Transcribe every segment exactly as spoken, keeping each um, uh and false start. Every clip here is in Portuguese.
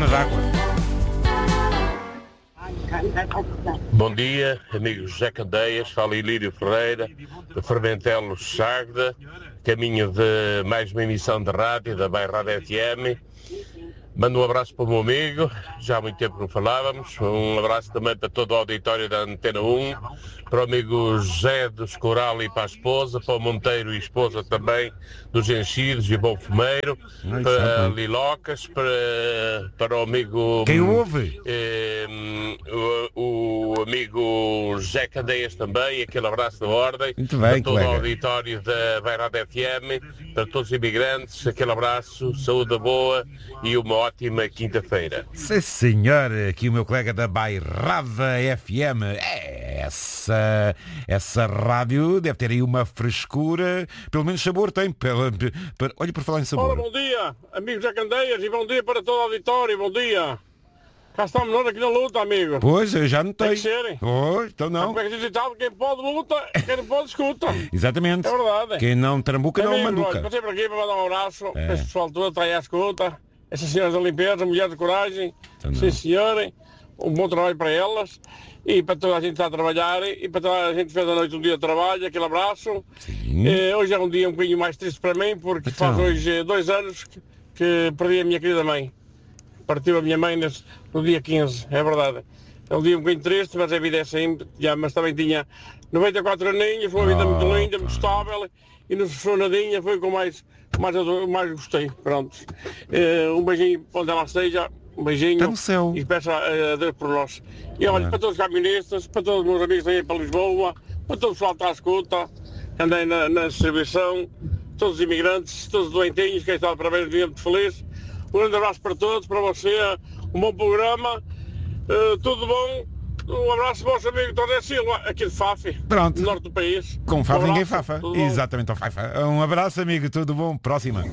cavernas de água. Bom dia, amigos José Candeias, fala Ilírio Ferreira, de Fermentelo Sagda, caminho de mais uma emissão de rádio da Bairrada F M. Mando um abraço para o meu amigo, já há muito tempo que não falávamos. Um abraço também para todo o auditório da Antena um, para o amigo José dos Coral e para a esposa, para o Monteiro e esposa também, dos Enchidos e Bom Fumeiro, Ai, para sabe. Lilocas, para, para o amigo... Quem ouve? eh, o, o amigo José Candeias também, aquele abraço da ordem, Muito bem, para todo colega. o auditório da Bairrada F M, para todos os imigrantes, aquele abraço, saúde boa e uma ótima quinta-feira. Sim, senhor, aqui o meu colega da Bairrada F M. É, essa, essa rádio deve ter aí uma frescura, pelo menos sabor tem. Pela, para, olha, por falar em sabor. Ora, bom dia, amigos da Candeias, e bom dia para todo o auditório, bom dia. Cá estamos nós aqui na luta, amigo. Pois, eu já notei. Tem que ser, hein? Pois, então não. Como é que diz ditado? Quem pode luta, quem não pode escuta. Exatamente. É verdade. Quem não trambuca não Amigos, olha, manduca. passei por aqui para mandar um abraço É. para esse pessoal todo, está aí à escuta. Essas senhoras da limpeza, mulheres de coragem, Então não. sim senhora, um bom trabalho para elas. E para toda a gente que está a trabalhar, e para toda a gente que fez a noite um dia de trabalho, aquele abraço. Sim. Eh, hoje é um dia um bocadinho mais triste para mim, porque Então. faz hoje eh, dois anos que, que perdi a minha querida mãe. Partiu a minha mãe nesse, no dia quinze, é verdade. É um dia um bocadinho triste, mas a vida é assim, já, mas também tinha noventa e quatro aninhos, foi uma vida muito Oh, linda, muito estável, e nos fechou nadinha, foi o que eu mais, mais, adoro- mais gostei, pronto. Eh, um beijinho onde ela esteja, um beijinho. Está no céu. E peço a, a Deus por nós. E olha, Claro. para todos os caministas, para todos os meus amigos aí para Lisboa, para todo o pessoal que está à escuta, que andei na, na distribuição, todos os imigrantes, todos os doentinhos, quem está de parabéns, dia muito feliz. Um grande abraço para todos, para você, um bom programa, eh, tudo bom. Um abraço ao vosso amigo Tony Silva, aqui de Fafi, Pronto. no norte do país. Com Um Fafa ninguém abraço, fafa. tudo bom? Exatamente, ao Fafa. Um abraço, amigo. Tudo bom? Próxima.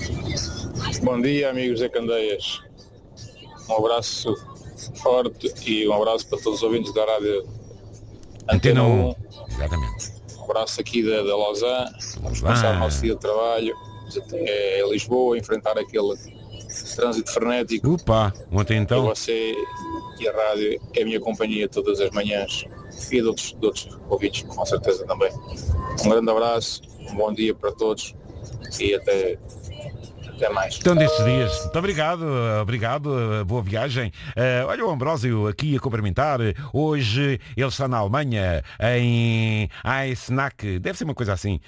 Bom dia, amigos da Candeias. Um abraço forte e um abraço para todos os ouvintes da rádio Antena Antena um. um. Exatamente. Um abraço aqui da, da Lausanne. Vamos Lausanne. passar o nosso dia de trabalho até Lisboa, enfrentar aquele trânsito frenético. Opa, ontem E então. você e a rádio é a minha companhia todas as manhãs e de outros, de outros ouvintes, com certeza também. Um grande abraço, um bom dia para todos e até, até mais. Então destes dias. Muito obrigado, obrigado, boa viagem. Uh, olha o Ambrósio aqui a cumprimentar. Hoje ele está na Alemanha, em Eisenach, deve ser uma coisa assim.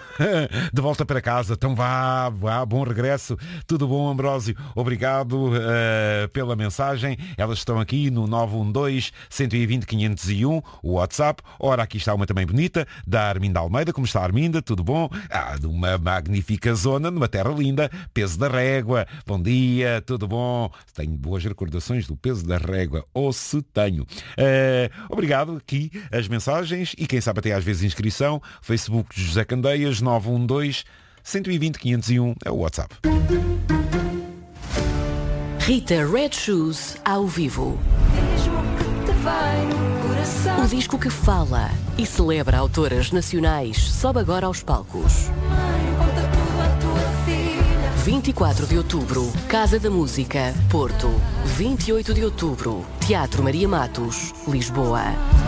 De volta para casa, então vá, vá, bom regresso. Tudo bom, Ambrósio? Obrigado uh, pela mensagem. Elas estão aqui no nove um dois, um dois zero, cinco zero um, o WhatsApp. Ora, aqui está uma também bonita, da Arminda Almeida. Como está, Arminda? Tudo bom? Ah, de uma magnífica zona, numa terra linda. Peso da Régua, bom dia, tudo bom? Tenho boas recordações do Peso da Régua, ou se tenho. Uh, obrigado, aqui as mensagens e quem sabe até às vezes inscrição, Facebook de José Candeias, nove um dois, um dois zero, cinco zero um, é o WhatsApp. Rita Red Shoes ao vivo. O disco que fala e celebra autoras nacionais sobe agora aos palcos. vinte e quatro de outubro, Casa da Música, Porto. vinte e oito de outubro, Teatro Maria Matos, Lisboa.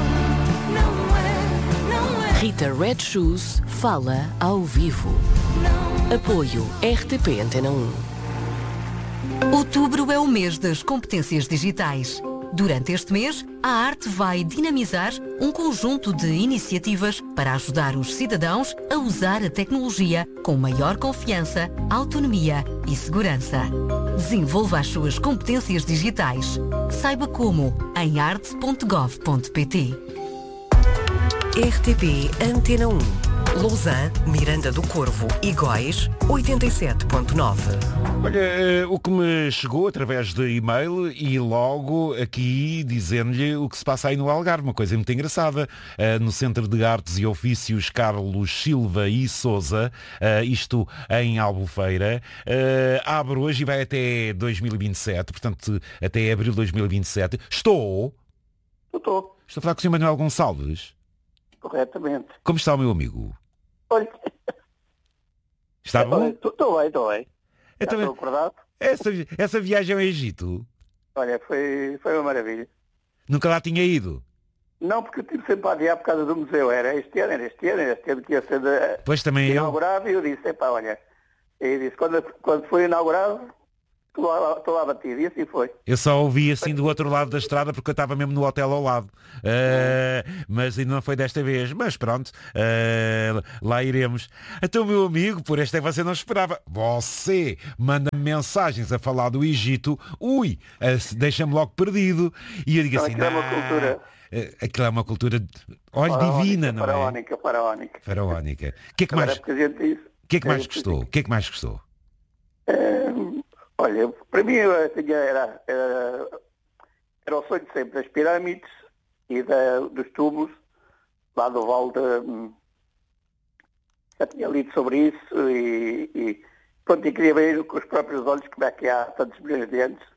Rita Red Shoes fala ao vivo. Apoio R T P Antena um. Outubro é o mês das competências digitais. Durante este mês, a Arte vai dinamizar um conjunto de iniciativas para ajudar os cidadãos a usar a tecnologia com maior confiança, autonomia e segurança. Desenvolva as suas competências digitais. Saiba como em arte ponto gov ponto pt. R T P Antena um. Lausanne, Miranda do Corvo e Góis, oitenta e sete ponto nove. Olha, eh, o que me chegou através de e-mail e logo aqui dizendo-lhe o que se passa aí no Algarve, uma coisa muito engraçada. Eh, no Centro de Artes e Ofícios Carlos Silva e Sousa, eh, isto em Albufeira, eh, abre hoje e vai até dois mil e vinte e sete, portanto até abril de dois mil e vinte e sete. Estou, Estou, estou a falar com o senhor Manuel Gonçalves. corretamente. Como está o meu amigo? Olha, Está bom? estou bem, estou bem. Já Então, estou acordado. essa, essa viagem ao Egito, Olha, foi, foi uma maravilha. Nunca lá tinha ido? Não, porque eu tive sempre a adiar por causa do museu. Era este ano, era este ano, era este ano que ia ser de, Pois também eu. inaugurado e eu disse, epá, olha, e disse, quando, quando foi inaugurado, estou lá, estou lá batido. E assim foi. Eu só ouvi assim do outro lado da estrada porque eu estava mesmo no hotel ao lado. Uh, mas ainda não foi desta vez. Mas pronto, uh, lá iremos. Então, meu amigo, por esta você não esperava. Você manda-me mensagens a falar do Egito. Ui, uh, deixa-me logo perdido. E eu digo Então, assim, aquilo é uma cultura. Uh, aquilo é uma cultura, olha, Faraónica, divina, não faraónica, é? Faraónica, Faraónica. O que é que Agora, mais, porque a gente diz, o que é que mais é, gostou? O que é que mais gostou? Hum, olha, para mim eu tinha, era, era, era o sonho de sempre das pirâmides e da, dos túmulos, lá do Vale de... Já tinha lido sobre isso e, e, pronto, e queria ver com os próprios olhos como é que há tantos milhões de anos